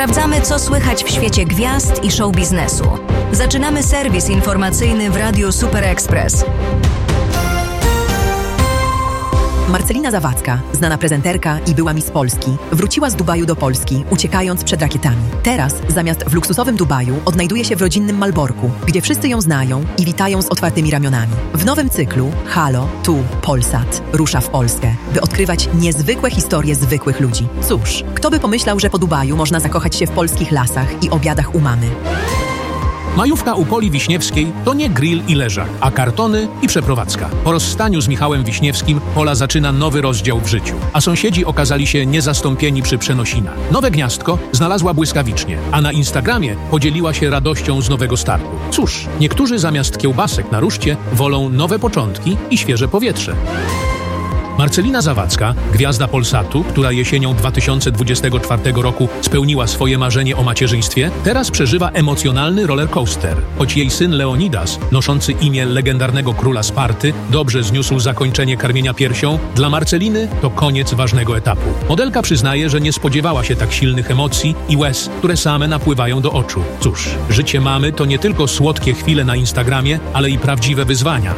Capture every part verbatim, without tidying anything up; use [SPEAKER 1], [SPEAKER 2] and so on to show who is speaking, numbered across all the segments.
[SPEAKER 1] Sprawdzamy, co słychać w świecie gwiazd i show biznesu. Zaczynamy serwis informacyjny w Radiu Super Express.
[SPEAKER 2] Marcelina Zawadzka, znana prezenterka i była Miss Polski, wróciła z Dubaju do Polski, uciekając przed rakietami. Teraz, zamiast w luksusowym Dubaju, odnajduje się w rodzinnym Malborku, gdzie wszyscy ją znają i witają z otwartymi ramionami. W nowym cyklu Halo, tu, Polsat rusza w Polskę, by odkrywać niezwykłe historie zwykłych ludzi. Cóż, kto by pomyślał, że po Dubaju można zakochać się w polskich lasach i obiadach u mamy.
[SPEAKER 3] Majówka u Poli Wiśniewskiej to nie grill i leżak, a kartony i przeprowadzka. Po rozstaniu z Michałem Wiśniewskim Pola zaczyna nowy rozdział w życiu, a sąsiedzi okazali się niezastąpieni przy przenosinach. Nowe gniazdko znalazła błyskawicznie, a na Instagramie podzieliła się radością z nowego startu. Cóż, niektórzy zamiast kiełbasek na ruszcie wolą nowe początki i świeże powietrze. Marcelina Zawadzka, gwiazda Polsatu, która jesienią dwa tysiące dwudziestego czwartego roku spełniła swoje marzenie o macierzyństwie, teraz przeżywa emocjonalny rollercoaster. Choć jej syn Leonidas, noszący imię legendarnego króla Sparty, dobrze zniósł zakończenie karmienia piersią, dla Marceliny to koniec ważnego etapu. Modelka przyznaje, że nie spodziewała się tak silnych emocji i łez, które same napływają do oczu. Cóż, życie mamy to nie tylko słodkie chwile na Instagramie, ale i prawdziwe wyzwania.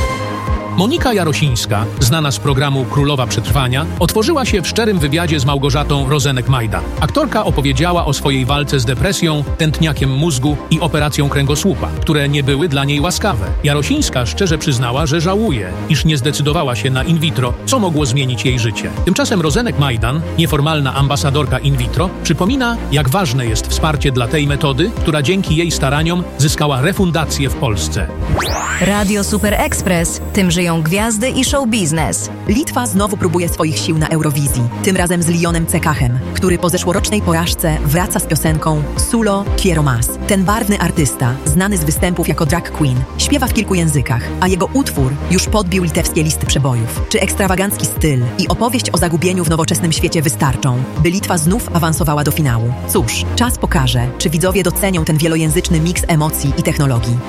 [SPEAKER 3] Monika Jarosińska, znana z programu Królowa Przetrwania, otworzyła się w szczerym wywiadzie z Małgorzatą Rozenek-Majdan. Aktorka opowiedziała o swojej walce z depresją, tętniakiem mózgu i operacją kręgosłupa, które nie były dla niej łaskawe. Jarosińska szczerze przyznała, że żałuje, iż nie zdecydowała się na in vitro, co mogło zmienić jej życie. Tymczasem Rozenek-Majdan, nieformalna ambasadorka in vitro, przypomina, jak ważne jest wsparcie dla tej metody, która dzięki jej staraniom zyskała refundację w Polsce.
[SPEAKER 1] Radio Super Express, tym żyją gwiazdy i show biznes.
[SPEAKER 2] Litwa znowu próbuje swoich sił na Eurowizji, tym razem z Lionem Cekachem, który po zeszłorocznej porażce wraca z piosenką Sulo Quiero Más. Ten barwny artysta, znany z występów jako drag queen, śpiewa w kilku językach, a jego utwór już podbił litewskie listy przebojów. Czy ekstrawagancki styl i opowieść o zagubieniu w nowoczesnym świecie wystarczą, by Litwa znów awansowała do finału? Cóż, czas pokaże, czy widzowie docenią ten wielojęzyczny miks emocji i technologii.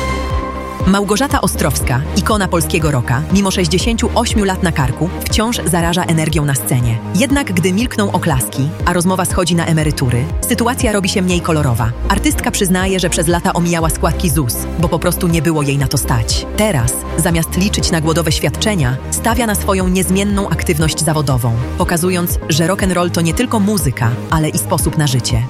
[SPEAKER 2] Małgorzata Ostrowska, ikona polskiego rocka, mimo sześćdziesięciu ośmiu lat na karku, wciąż zaraża energią na scenie. Jednak gdy milkną oklaski, a rozmowa schodzi na emerytury, sytuacja robi się mniej kolorowa. Artystka przyznaje, że przez lata omijała składki Z U S, bo po prostu nie było jej na to stać. Teraz, zamiast liczyć na głodowe świadczenia, stawia na swoją niezmienną aktywność zawodową, pokazując, że rock'n'roll to nie tylko muzyka, ale i sposób na życie.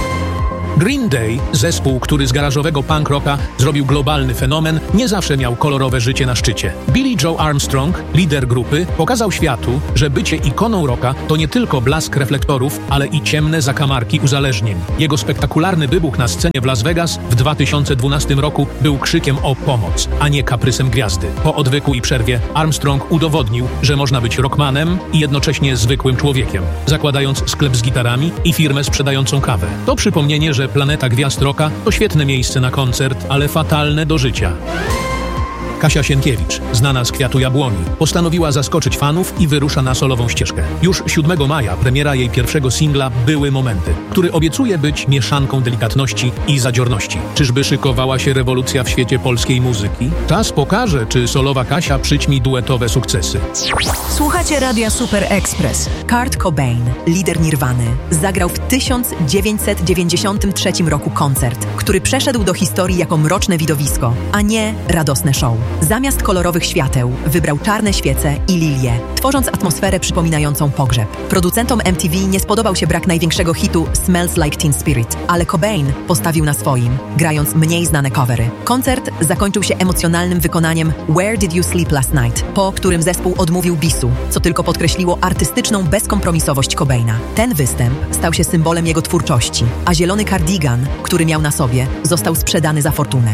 [SPEAKER 3] Green Day, zespół, który z garażowego punk rocka zrobił globalny fenomen, nie zawsze miał kolorowe życie na szczycie. Billie Joe Armstrong, lider grupy, pokazał światu, że bycie ikoną rocka to nie tylko blask reflektorów, ale i ciemne zakamarki uzależnień. Jego spektakularny wybuch na scenie w Las Vegas w dwa tysiące dwunastym roku był krzykiem o pomoc, a nie kaprysem gwiazdy. Po odwyku i przerwie Armstrong udowodnił, że można być rockmanem i jednocześnie zwykłym człowiekiem, zakładając sklep z gitarami i firmę sprzedającą kawę. To przypomnienie, że Planeta Gwiazd Rocka to świetne miejsce na koncert, ale fatalne do życia. Kasia Sienkiewicz, znana z Kwiatu Jabłoni, postanowiła zaskoczyć fanów i wyrusza na solową ścieżkę. Już siódmego maja premiera jej pierwszego singla Były Momenty, który obiecuje być mieszanką delikatności i zadziorności. Czyżby szykowała się rewolucja w świecie polskiej muzyki? Czas pokaże, czy solowa Kasia przyćmi duetowe sukcesy.
[SPEAKER 1] Słuchacie Radia Super Express.
[SPEAKER 2] Kurt Cobain, lider Nirwany, zagrał w tysiąc dziewięćset dziewięćdziesiątym trzecim roku koncert, który przeszedł do historii jako mroczne widowisko, a nie radosne show. Zamiast kolorowych świateł wybrał czarne świece i lilie, tworząc atmosferę przypominającą pogrzeb. Producentom M T V nie spodobał się brak największego hitu Smells Like Teen Spirit, ale Cobain postawił na swoim, grając mniej znane covery. Koncert zakończył się emocjonalnym wykonaniem Where Did You Sleep Last Night, po którym zespół odmówił bisu, co tylko podkreśliło artystyczną bezkompromisowość Cobaina. Ten występ stał się symbolem jego twórczości, a zielony kardigan, który miał na sobie, został sprzedany za fortunę.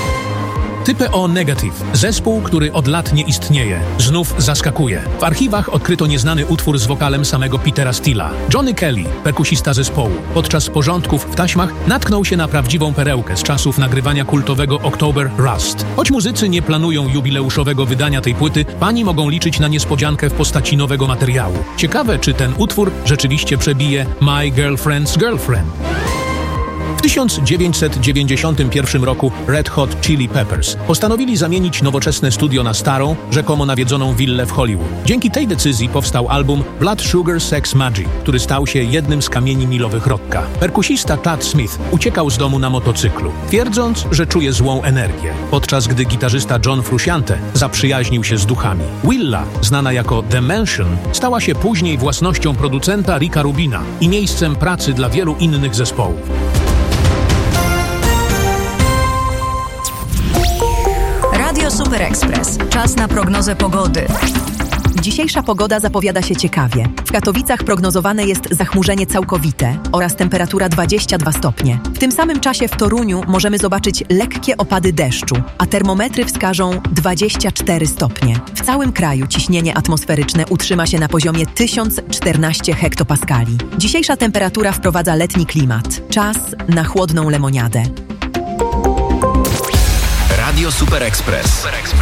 [SPEAKER 3] Type O Negative, zespół, który od lat nie istnieje, znów zaskakuje. W archiwach odkryto nieznany utwór z wokalem samego Petera Steela. Johnny Kelly, perkusista zespołu, podczas porządków w taśmach natknął się na prawdziwą perełkę z czasów nagrywania kultowego October Rust. Choć muzycy nie planują jubileuszowego wydania tej płyty, fani mogą liczyć na niespodziankę w postaci nowego materiału. Ciekawe, czy ten utwór rzeczywiście przebije My Girlfriend's Girlfriend. W tysiąc dziewięćset dziewięćdziesiątym pierwszym roku Red Hot Chili Peppers postanowili zamienić nowoczesne studio na starą, rzekomo nawiedzoną willę w Hollywood. Dzięki tej decyzji powstał album Blood Sugar Sex Magic, który stał się jednym z kamieni milowych rocka. Perkusista Chad Smith uciekał z domu na motocyklu, twierdząc, że czuje złą energię, podczas gdy gitarzysta John Frusciante zaprzyjaźnił się z duchami. Willa, znana jako The Mansion, stała się później własnością producenta Ricka Rubina i miejscem pracy dla wielu innych zespołów.
[SPEAKER 1] Radio Super Express. Czas na prognozę pogody.
[SPEAKER 2] Dzisiejsza pogoda zapowiada się ciekawie. W Katowicach prognozowane jest zachmurzenie całkowite oraz temperatura dwadzieścia dwa stopnie. W tym samym czasie w Toruniu możemy zobaczyć lekkie opady deszczu, a termometry wskażą dwadzieścia cztery stopnie. W całym kraju ciśnienie atmosferyczne utrzyma się na poziomie tysiąc czternaście hektopaskali. Dzisiejsza temperatura wprowadza letni klimat. Czas na chłodną lemoniadę.
[SPEAKER 4] Radio Super Express.